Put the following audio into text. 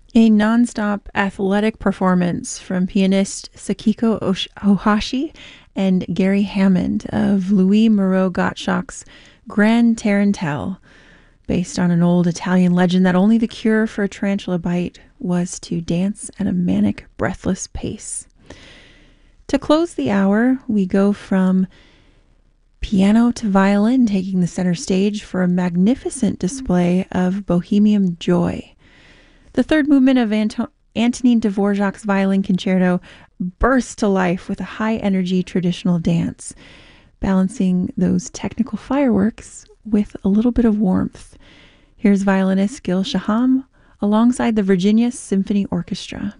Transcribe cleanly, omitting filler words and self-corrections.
A nonstop athletic performance from pianist Sakiko Ohashi and Gary Hammond of Louis Moreau Gottschalk's Grand Tarantelle, based on an old Italian legend that only the cure for a tarantula bite was to dance at a manic, breathless pace. To close the hour, we go from piano to violin, taking the center stage for a magnificent display of Bohemian Joy. The third movement of Antonin Dvorak's Violin Concerto bursts to life with a high-energy traditional dance, balancing those technical fireworks with a little bit of warmth. Here's violinist Gil Shaham alongside the Virginia Symphony Orchestra.